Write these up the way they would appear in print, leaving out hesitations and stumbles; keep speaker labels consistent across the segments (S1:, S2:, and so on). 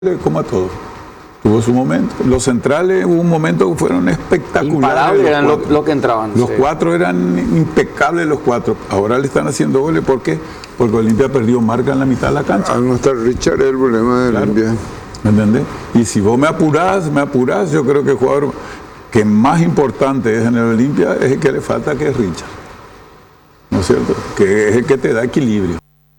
S1: como a todos. Tuvo su momento. Los centrales, hubo un momento que fueron espectaculares.
S2: Imparables eran los que entraban.
S1: Los cuatro eran impecables, los cuatro. Ahora le están haciendo goles. ¿Por qué? Porque Olimpia perdió marca en la mitad de la cancha.
S3: Al no estar Richard es el problema de Olimpia.
S1: ¿Me entendés? Y si vos me apurás, yo creo que el jugador que más importante es en el Olimpia es el que le falta, que es Richard. ¿No es cierto? Que es el que te da equilibrio.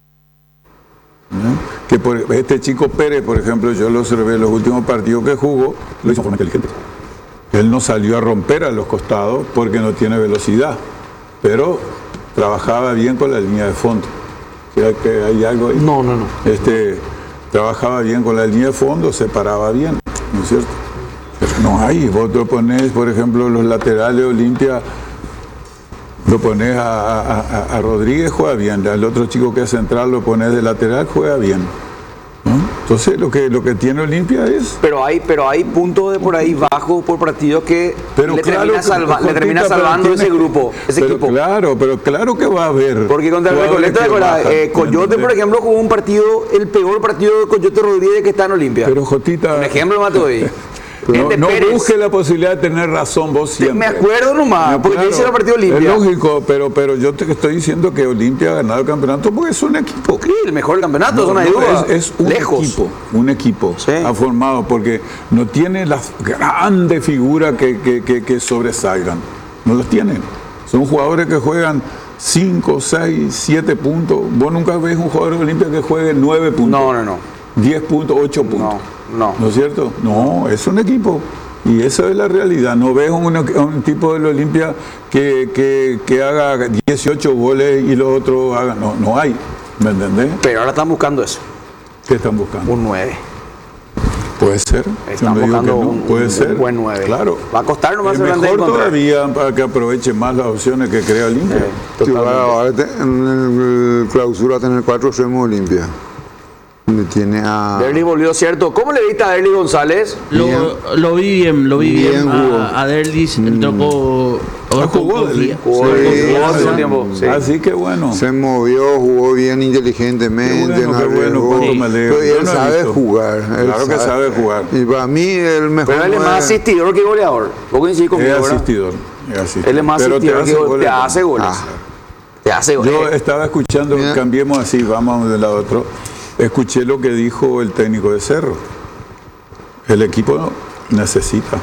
S1: ¿No? Que por este chico Pérez, por ejemplo, yo lo observé en los últimos partidos que jugó, lo hizo de forma inteligente. Él no salió a romper a los costados porque no tiene velocidad, pero trabajaba bien con la línea de fondo. ¿Será que hay algo ahí?
S2: No.
S1: Trabajaba bien con la línea de fondo, se paraba bien, ¿no es cierto? Pero no hay. Vos te ponés, por ejemplo, los laterales de Olimpia, lo pones a Rodríguez, juega bien. Al otro chico que es central lo pones de lateral, juega bien, ¿no? Entonces lo que tiene Olimpia es...
S2: Pero hay puntos de por ahí bajos por partido que le termina salvando ese grupo, ese equipo.
S1: Pero claro que va a haber.
S2: Porque contra el Recoleta de Coyote, por ejemplo, jugó un partido, el peor partido de Coyote Rodríguez que está en Olimpia.
S1: Pero Jotita...
S2: Un ejemplo me mató ahí.
S1: No busque la posibilidad de tener razón vos siempre.
S2: Me acuerdo nomás, porque claro, hice el partido Olimpia.
S1: Es lógico, pero yo te estoy diciendo que Olimpia ha ganado el campeonato porque es un equipo.
S2: Sí, el mejor campeonato, son duda.
S1: Es un equipo sí. Ha formado, porque no tiene las grandes figuras que sobresalgan. No los tienen. Son jugadores que juegan 5, 6, 7 puntos. Vos nunca ves un jugador de Olimpia que juegue 9 puntos.
S2: No.
S1: 10 puntos, 8 puntos.
S2: No.
S1: ¿No es cierto? No, es un equipo. Y esa es la realidad. No ves un tipo de la Olimpia que haga 18 goles y los otros hagan. No hay. ¿Me entendés?
S2: Pero ahora están buscando eso.
S1: ¿Qué están buscando?
S2: Un 9.
S1: Puede ser.
S2: Están buscando un buen 9.
S1: Claro.
S2: Va a costar nomás
S1: el mejor todavía para que aproveche más las opciones que crea Olimpia.
S3: Ahora en el clausura tener 4 somos Olimpia. Tiene a...
S2: Derly volvió, ¿cierto? ¿Cómo le viste a Derly González?
S4: Lo vi bien a Derly,
S1: jugó
S2: tiempo. Sí.
S1: Así que bueno.
S3: Se movió, jugó bien inteligentemente.
S1: Qué bueno,
S3: pero él sabe jugar.
S1: Claro que sabe jugar.
S3: Y para mí el mejor...
S2: Pero él es más asistidor que goleador. ¿Vos coincidís conmigo?
S1: Es asistidor.
S2: Él es más asistidor que te hace goles. Te hace goles.
S1: Yo estaba escuchando, cambiemos así, vamos de un lado a otro. Escuché lo que dijo el técnico de Cerro. El equipo necesita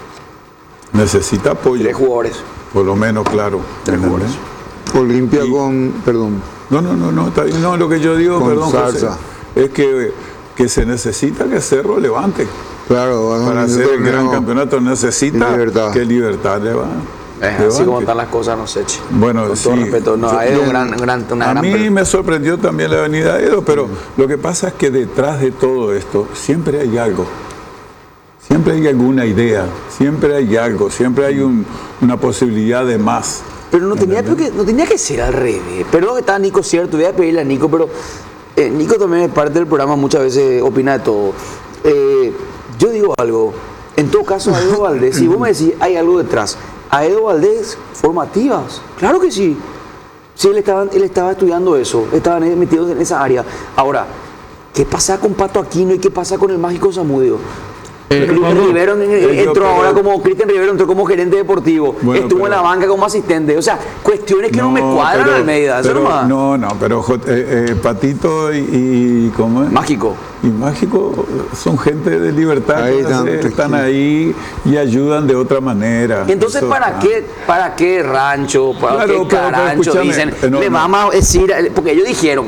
S1: apoyo.
S2: 3 jugadores.
S1: Por lo menos, claro.
S2: 3 jugadores.
S3: Olimpia con... Perdón.
S1: No, está bien. No, lo que yo digo,
S3: con salsa.
S1: José, es que se necesita que Cerro levante.
S3: Claro.
S1: Para hacer el gran campeonato necesita que Libertad le va.
S2: Así como están las cosas, no sé.
S1: Bueno,
S2: con todo respeto,
S1: a mí me sorprendió también la venida de Edo, pero lo que pasa es que detrás de todo esto siempre hay algo. Siempre hay alguna idea, siempre hay algo, siempre hay una posibilidad de más.
S2: Pero no tenía que ser al revés. Perdón que está Nico, cierto, voy a pedirle a Nico, pero Nico también es parte del programa, muchas veces opina de todo. Yo digo algo, en todo caso a Edo Valdés, si vos me decís hay algo detrás, a Edo Valdés, formativas, claro que sí. Sí, él estaba estudiando eso, estaban metidos en esa área. Ahora, ¿qué pasa con Pato Aquino y qué pasa con el mágico Zamudio? Rivero entró ahora como Cristian Rivero, entró como gerente deportivo, estuvo en la banca como asistente, o sea, cuestiones que no me cuadran al Almeida, eso nomás.
S1: Pero Patito y ¿cómo es?
S2: Mágico.
S1: Y Mágico son gente de Libertad, están ahí y ayudan de otra manera.
S2: Entonces, ¿para qué rancho? ¿Para qué carancho? Dicen, le vamos a decir, porque ellos dijeron,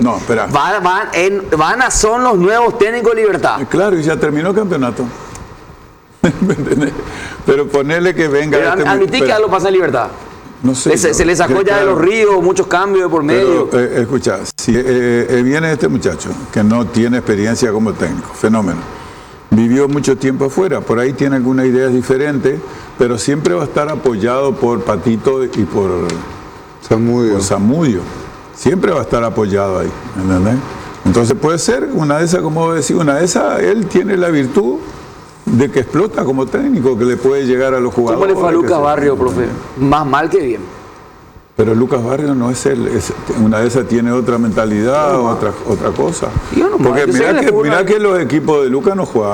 S2: son los nuevos técnicos de Libertad.
S1: Claro, y ya terminó el campeonato. Pero ponerle que venga.
S2: Pero admití que algo pasa en Libertad.
S1: No sé.
S2: Se le sacó ya de los ríos, muchos cambios de por medio.
S1: Escucha, si viene este muchacho que no tiene experiencia como técnico, fenómeno. Vivió mucho tiempo afuera, por ahí tiene algunas ideas diferentes, pero siempre va a estar apoyado por Patito y por Zamudio. Siempre va a estar apoyado ahí, ¿entendés? Entonces puede ser una de esas, como decir, él tiene la virtud de que explota como técnico, que le puede llegar a los jugadores.
S2: ¿Cómo le fue a Lucas Barrio, profe? Más mal que bien.
S1: Pero Lucas Barrios no es él, una de esas tiene otra mentalidad, otra cosa.
S2: Yo no,
S1: Porque mira que los equipos de Lucas no juegan